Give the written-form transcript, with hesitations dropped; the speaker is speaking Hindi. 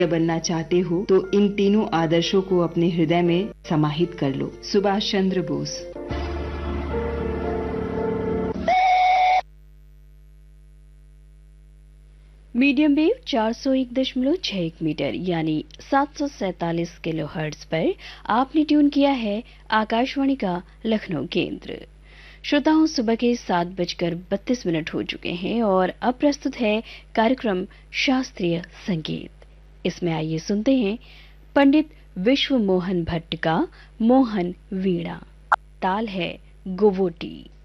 बनना चाहते हो तो इन तीनों आदर्शों को अपने हृदय में समाहित कर लो। Subhash Chandra Bose. Medium wave 401.61 metre यानी 747 किलोहर्ट्ज पर आपने ट्यून किया है आकाशवाणी का लखनऊ केंद्र। श्रोताओं, सुबह के 7:32 हो चुके हैं और अब प्रस्तुत है कार्यक्रम शास्त्रीय संगीत। इसमें आइए सुनते हैं पंडित विश्व मोहन भट्ट का मोहन वीणा। ताल है गोवोटी।